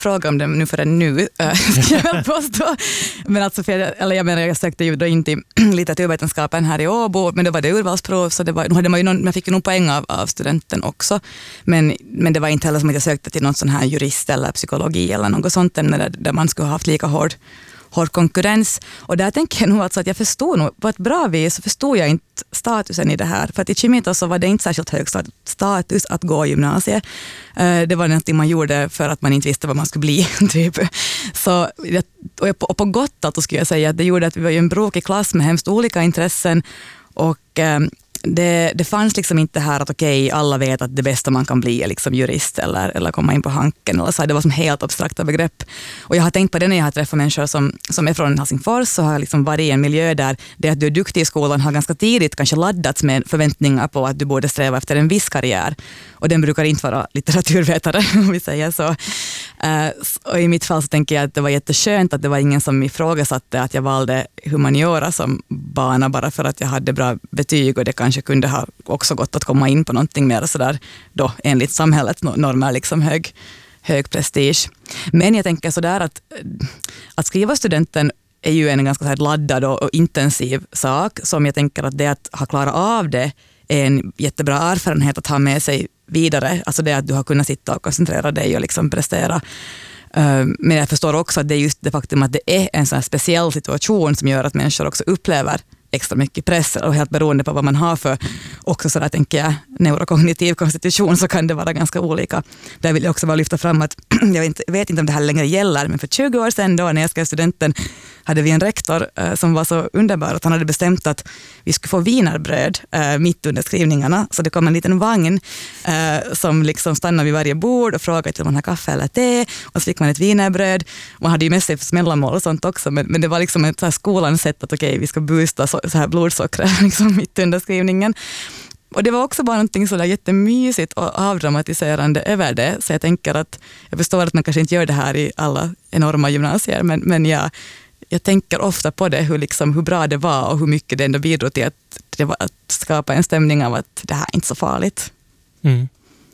fråga om det nu förrän nu, ska jag påstå. Men alltså, jag sökte ju då in till litteraturvetenskapen här i Åbo, men då var det urvalsprov, så det var, nu hade man ju jag fick ju nog poäng av studenten också. Men det var inte heller som att jag sökte till någon sån här jurist eller psykologi eller något sånt där man skulle ha haft lika hård konkurrens. Och där tänker jag nog alltså att jag förstod nog, på ett bra vis så förstod jag inte statusen i det här. För att i Kimita så var det inte särskilt hög status att gå gymnasiet. Det var någonting man gjorde för att man inte visste vad man skulle bli. Typ. Så, och på gott att skulle jag säga att det gjorde att vi var ju en brokig klass med hemskt olika intressen. Och det fanns liksom inte här att okej, alla vet att det bästa man kan bli är liksom jurist eller komma in på Hanken. Eller så. Det var som helt abstrakta begrepp. Och jag har tänkt på det när jag har träffat människor som är från Helsingfors, så har jag liksom varit i en miljö där det att du är duktig i skolan har ganska tidigt kanske laddats med förväntningar på att du borde sträva efter en viss karriär. Och den brukar inte vara litteraturvetare, om vi säger så. Och i mitt fall så tänker jag att det var jätteskönt att det var ingen som ifrågasatte att jag valde humaniora som bana bara för att jag hade bra betyg, och det kanske kunde ha också gått att komma in på någonting mer sådär då enligt samhällets normer, liksom hög prestige. Men jag tänker sådär att skriva studenten är ju en ganska så här laddad och intensiv sak, som jag tänker att det att ha klarat av det är en jättebra erfarenhet att ha med sig vidare. Alltså det att du har kunnat sitta och koncentrera dig och liksom prestera. Men jag förstår också att det är just det faktum att det är en sån här speciell situation som gör att människor också upplever extra mycket press, och helt beroende på vad man har för också sådär, tänker jag, neurokognitiv konstitution, så kan det vara ganska olika. Där vill jag också bara lyfta fram att jag vet inte om det här längre gäller, men för 20 år sedan då när jag skrev studenten hade vi en rektor som var så underbar att han hade bestämt att vi skulle få wienerbröd mitt under skrivningarna. Så det kom en liten vagn som liksom stannade vid varje bord och frågade om man har kaffe eller te, och så fick man ett wienerbröd. Man hade ju med sig mellanmål och sånt också, men det var liksom ett så här skolans sätt att okej, vi ska boosta så här blodsockret liksom mitt under skrivningen. Och det var också bara någonting så där jättemysigt och avdramatiserande över det. Så jag tänker att, jag förstår att man kanske inte gör det här i alla enorma gymnasier, men jag tänker ofta på det, hur bra det var och hur mycket det ändå bidrog till att skapa en stämning av att det här är inte så farligt. Mm.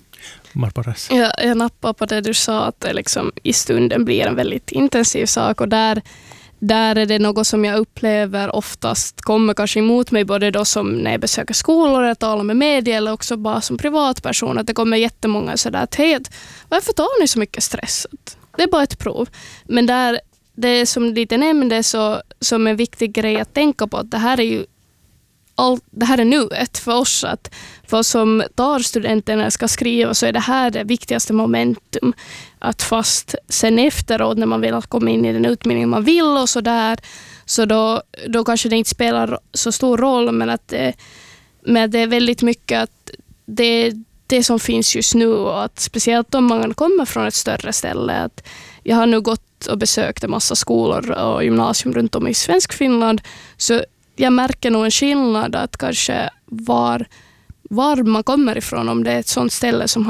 Jag nappar på det du sa, att det liksom i stunden blir en väldigt intensiv sak, och där är det något som jag upplever oftast kommer kanske emot mig, både då som när jag besöker skolor eller talar med media, eller också bara som privatperson, att det kommer jättemånga sådär att hej, varför tar ni så mycket stress? Det är bara ett prov. Men där, det som lite nämnde så, som en viktig grej att tänka på, att det här är ju det här är nuet för oss, att för oss som tar studenterna ska skriva, så är det här det viktigaste momentum. Att fast sen efteråt när man vill komma in i den utbildning man vill och så där, så då kanske det inte spelar så stor roll, men att det är väldigt mycket att det som finns just nu, och att speciellt om man kommer från ett större ställe, att jag har nu gått och besökt en massa skolor och gymnasium runt om i Svenskfinland, så jag märker nog en skillnad att kanske var man kommer ifrån, om det är ett sånt ställe som har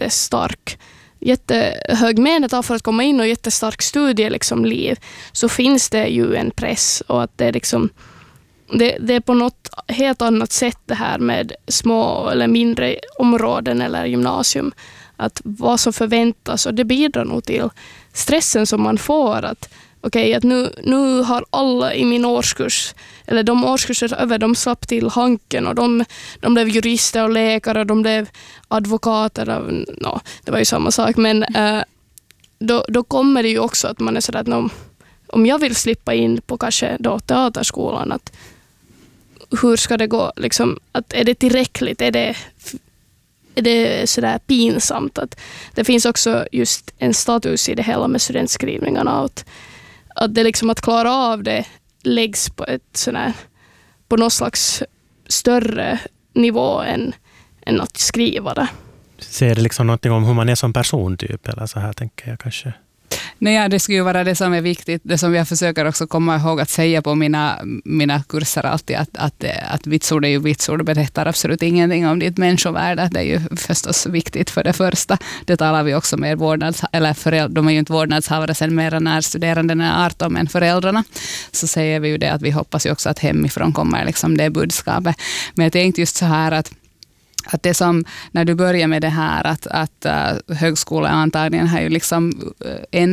jättehög medeltal för att komma in och jättestark studie liksom liv, så finns det ju en press, och att det är liksom det är på något helt annat sätt det här med små eller mindre områden eller gymnasium, att vad som förväntas, och det bidrar nog till stressen som man får, att okej, att nu har alla i min årskurs, eller de årskurser över, de slapp till Hanken, och de blev jurister och läkare, de blev advokater, det var ju samma sak, men då kommer det ju också att man är sådär att om jag vill slippa in på kanske då teaterskolan, att hur ska det gå, liksom, att är det tillräckligt, är det sådär pinsamt, att det finns också just en status i det hela med studentskrivningarna, att det liksom att klara av det läggs på ett sådär, på någon slags större nivå än att skriva det. Säger det liksom någonting om hur man är som person typ, eller så här tänker jag kanske? Nej, det skulle ju vara det som är viktigt, det som jag försöker också komma ihåg att säga på mina kurser alltid, att vitsord är ju vitsord, berättar absolut ingenting om ditt människovärde. Det är ju förstås viktigt för det första. Det talar vi också med de är ju inte vårdnadshavare sen mer när studeranden är 18, men föräldrarna, så säger vi ju det att vi hoppas ju också att hemifrån kommer liksom det budskapet. Men jag tänkte just så här att det som när du börjar med det här att högskoleantagningen har ju liksom